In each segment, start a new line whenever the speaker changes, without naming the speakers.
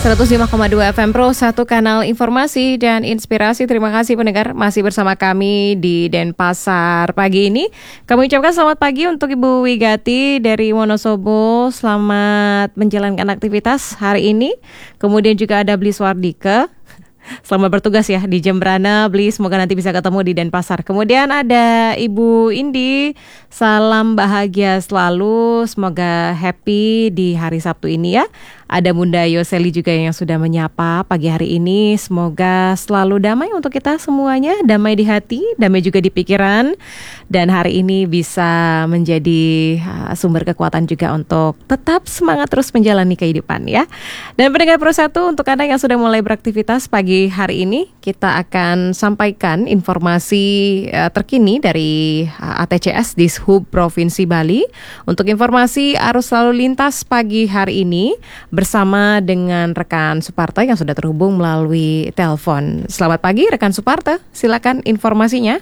105,2 FM Pro, satu kanal informasi dan inspirasi. Terima kasih pendengar masih bersama kami di Denpasar pagi ini. Kami ucapkan selamat pagi untuk Ibu Wigati dari Wonosobo. Selamat menjalankan aktivitas hari ini. Kemudian juga ada Bli Swardike. Selamat bertugas ya di Jembrana, Bli. Semoga nanti bisa ketemu di Denpasar. Kemudian ada Ibu Indi. Salam bahagia selalu. Semoga happy di hari Sabtu ini ya. Ada Bunda Yoseli juga yang sudah menyapa pagi hari ini. Semoga selalu damai untuk kita semuanya. Damai di hati, damai juga di pikiran. Dan hari ini bisa menjadi sumber kekuatan juga untuk tetap semangat terus menjalani kehidupan ya. Dan pendengar Pro 1, untuk Anda yang sudah mulai beraktivitas pagi hari ini, kita akan sampaikan informasi terkini dari ATCS Dishub Provinsi Bali. Untuk informasi arus lalu lintas pagi hari ini bersama dengan rekan Suparta yang sudah terhubung melalui telepon. Selamat pagi rekan Suparta, silakan informasinya.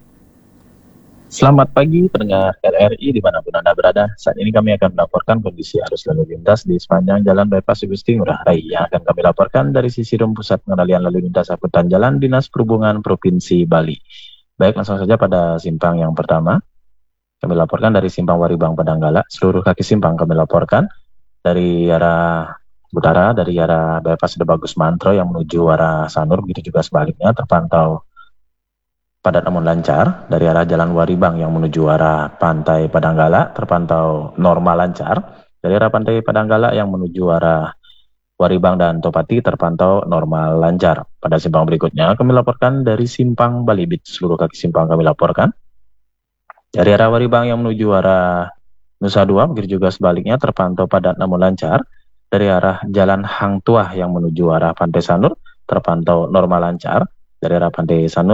Selamat pagi pendengar RRI dimanapun Anda berada. Saat ini kami akan melaporkan kondisi arus lalu lintas di sepanjang Jalan Bypass Igusti Ngurah Rai yang akan kami laporkan dari sisi Rum Pusat Pengendalian Lalu Lintas Angkutan Jalan Dinas Perhubungan Provinsi Bali. Baik, langsung saja pada simpang yang pertama. Kami laporkan dari simpang Waribang Padanggala. Seluruh kaki simpang kami laporkan dari arah utara, dari arah Bypass Debagus Mantro yang menuju arah Sanur, begitu juga sebaliknya terpantau padat namun lancar. Dari arah Jalan Waribang yang menuju arah Pantai Padanggala terpantau normal lancar. Dari arah Pantai Padanggala yang menuju arah Waribang dan Topati terpantau normal lancar. Pada simpang berikutnya kami laporkan dari simpang Balibit. Seluruh kaki simpang kami laporkan dari arah Waribang yang menuju arah Nusa Dua, begitu juga sebaliknya terpantau padat namun lancar. Dari arah Jalan Hang Tuah yang menuju arah Pantai Sanur terpantau normal lancar. Dari arah Pantai Sanur